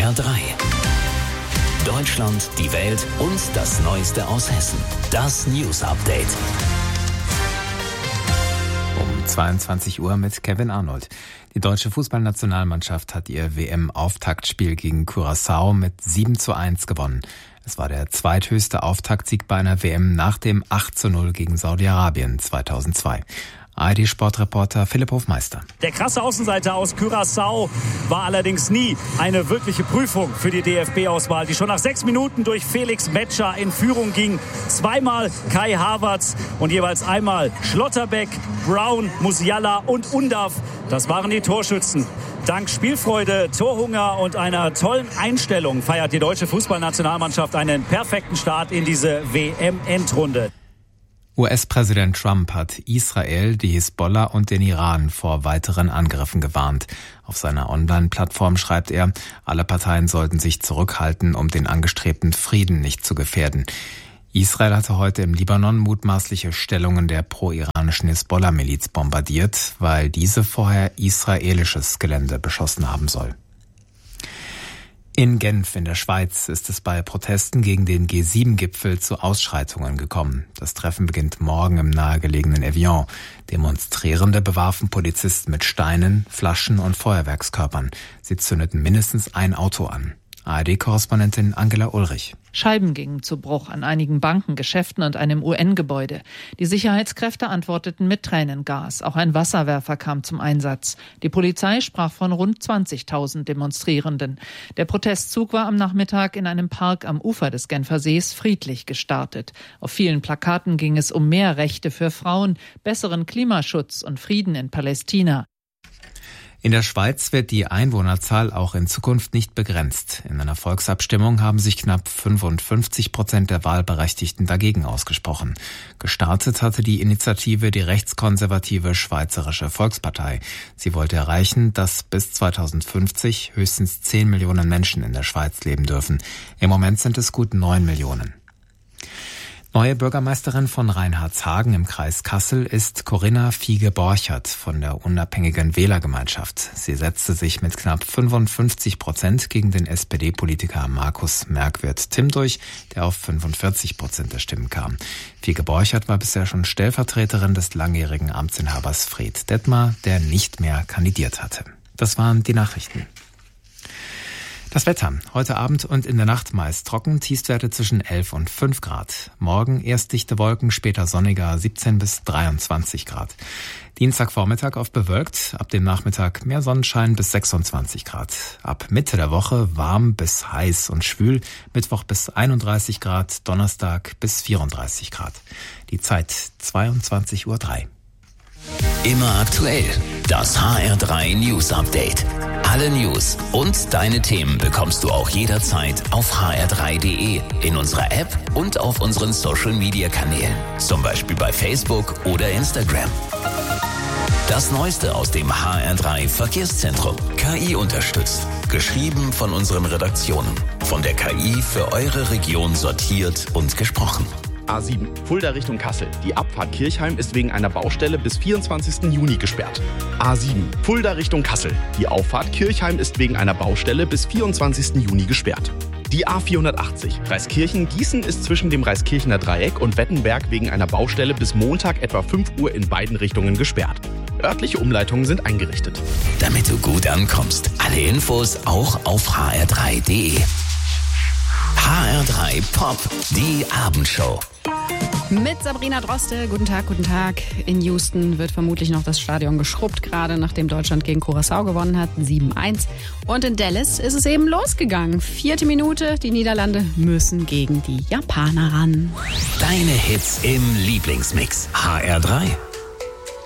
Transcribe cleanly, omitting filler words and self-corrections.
HR3. Deutschland, die Welt und das Neueste aus Hessen. Das News Update. Um 22 Uhr mit Kevin Arnold. Die deutsche Fußballnationalmannschaft hat ihr WM-Auftaktspiel gegen Curaçao mit 7:1 gewonnen. Es war der zweithöchste Auftaktsieg bei einer WM nach dem 8:0 gegen Saudi-Arabien 2002. ARD-Sportreporter Philipp Hofmeister. Der krasse Außenseiter aus Curaçao war allerdings nie eine wirkliche Prüfung für die DFB-Auswahl, die schon nach 6 Minuten durch Felix Metscher in Führung ging. Zweimal Kai Havertz und jeweils einmal Schlotterbeck, Brown, Musiala und Undav. Das waren die Torschützen. Dank Spielfreude, Torhunger und einer tollen Einstellung feiert die deutsche Fußballnationalmannschaft einen perfekten Start in diese WM-Endrunde. US-Präsident Trump hat Israel, die Hisbollah und den Iran vor weiteren Angriffen gewarnt. Auf seiner Online-Plattform schreibt er, alle Parteien sollten sich zurückhalten, um den angestrebten Frieden nicht zu gefährden. Israel hatte heute im Libanon mutmaßliche Stellungen der pro-iranischen Hisbollah-Miliz bombardiert, weil diese vorher israelisches Gelände beschossen haben soll. In Genf in der Schweiz ist es bei Protesten gegen den G7-Gipfel zu Ausschreitungen gekommen. Das Treffen beginnt morgen im nahegelegenen Evian. Demonstrierende bewarfen Polizisten mit Steinen, Flaschen und Feuerwerkskörpern. Sie zündeten mindestens ein Auto an. ARD-Korrespondentin Angela Ulrich. Scheiben gingen zu Bruch an einigen Banken, Geschäften und einem UN-Gebäude. Die Sicherheitskräfte antworteten mit Tränengas. Auch ein Wasserwerfer kam zum Einsatz. Die Polizei sprach von rund 20.000 Demonstrierenden. Der Protestzug war am Nachmittag in einem Park am Ufer des Genfer Sees friedlich gestartet. Auf vielen Plakaten ging es um mehr Rechte für Frauen, besseren Klimaschutz und Frieden in Palästina. In der Schweiz wird die Einwohnerzahl auch in Zukunft nicht begrenzt. In einer Volksabstimmung haben sich knapp 55% der Wahlberechtigten dagegen ausgesprochen. Gestartet hatte die Initiative die rechtskonservative Schweizerische Volkspartei. Sie wollte erreichen, dass bis 2050 höchstens 10 Millionen Menschen in der Schweiz leben dürfen. Im Moment sind es gut 9 Millionen. Neue Bürgermeisterin von Reinhardshagen im Kreis Kassel ist Corinna Fiege-Borchert von der unabhängigen Wählergemeinschaft. Sie setzte sich mit knapp 55% gegen den SPD-Politiker Markus Merkwirth-Timm durch, der auf 45% der Stimmen kam. Fiege-Borchert war bisher schon Stellvertreterin des langjährigen Amtsinhabers Fred Detmar, der nicht mehr kandidiert hatte. Das waren die Nachrichten. Das Wetter. Heute Abend und in der Nacht meist trocken, Tiefstwerte zwischen 11 und 5 Grad. Morgen erst dichte Wolken, später sonniger 17 bis 23 Grad. Dienstagvormittag oft bewölkt, ab dem Nachmittag mehr Sonnenschein bis 26 Grad. Ab Mitte der Woche warm bis heiß und schwül, Mittwoch bis 31 Grad, Donnerstag bis 34 Grad. Die Zeit 22:03 Uhr. Immer aktuell. Das HR3 News Update. Alle News und deine Themen bekommst du auch jederzeit auf hr3.de, in unserer App und auf unseren Social Media Kanälen. Zum Beispiel bei Facebook oder Instagram. Das Neueste aus dem HR3 Verkehrszentrum. KI unterstützt. Geschrieben von unseren Redaktionen. Von der KI für eure Region sortiert und gesprochen. A7, Fulda Richtung Kassel. Die Abfahrt Kirchheim ist wegen einer Baustelle bis 24. Juni gesperrt. A7, Fulda Richtung Kassel. Die Auffahrt Kirchheim ist wegen einer Baustelle bis 24. Juni gesperrt. Die A480, Reiskirchen-Gießen ist zwischen dem Reiskirchener Dreieck und Wettenberg wegen einer Baustelle bis Montag etwa 5 Uhr in beiden Richtungen gesperrt. Örtliche Umleitungen sind eingerichtet. Damit du gut ankommst, alle Infos auch auf hr3.de. HR3 Pop, die Abendshow. Mit Sabrina Droste. Guten Tag, guten Tag. In Houston wird vermutlich noch das Stadion geschrubbt, gerade nachdem Deutschland gegen Curaçao gewonnen hat, 7:1. Und in Dallas ist es eben losgegangen. 4. Minute, die Niederlande müssen gegen die Japaner ran. Deine Hits im Lieblingsmix. HR3.